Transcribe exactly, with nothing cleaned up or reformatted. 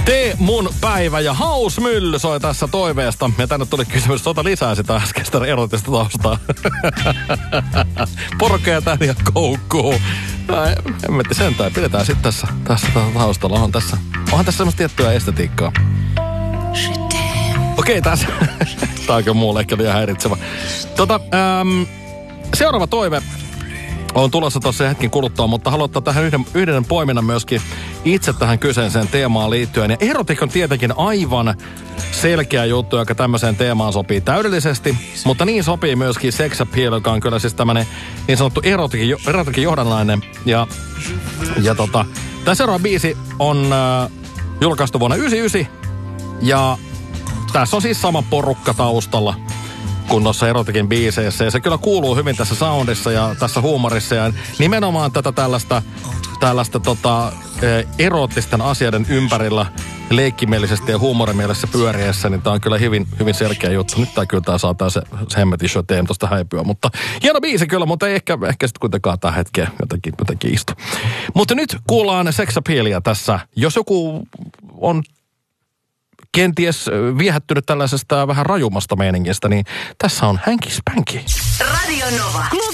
Tee mun päivä ja Hausmylly soi tässä toiveesta. Ja tänne tuli kysymys, ota lisää sitä äskeistä erotista taustaa. Porkea tän ja koukkuu. Emmetti sentään, pidetään sitten tässä, tässä taustalla. Onhan tässä, onhan tässä semmoista tiettyä estetiikkaa. Okei, tässä. Tää onkin muulle ehkä liian häiritsevä. Tota, äm, seuraava toive on tulossa tuossa hetken kuluttua, mutta haluan ottaa tähän yhden, yhden poiminnan myöskin itse tähän kyseiseen teemaan liittyen. Ja erotik on tietenkin aivan selkeä juttu, joka tämmöiseen teemaan sopii täydellisesti, mutta niin sopii myöskin sex appeal, joka on kyllä siis tämmöinen niin sanottu erotikin, erotikin johdannainen. Ja, ja tota, tämä seuraava biisi on äh, julkaistu vuonna yhdeksänkymmentäyhdeksän ja tässä on siis sama porukka taustalla kuin noissa erotikin biiseissä. Ja se kyllä kuuluu hyvin tässä soundissa ja tässä huumorissa. Ja nimenomaan tätä tällaista, tällaista tota, eroottisten asioiden ympärillä leikkimielisesti ja huumorimielessä pyöriessä, niin tää on kyllä hyvin, hyvin selkeä juttu. Nyt tää kyllä tää saa tää se, se hemmetin show teem tosta häipyä. Mutta hieno biisi kyllä, mutta ei ehkä, ehkä sit kuitenkaan tää hetkeä jotenkin, jotenkin istu. Mutta nyt kuullaan sex appealia tässä. Jos joku on kenties viehättynyt tällaisesta vähän rajumasta meiningistä, niin tässä on Hanky Spanky. Radio Nova.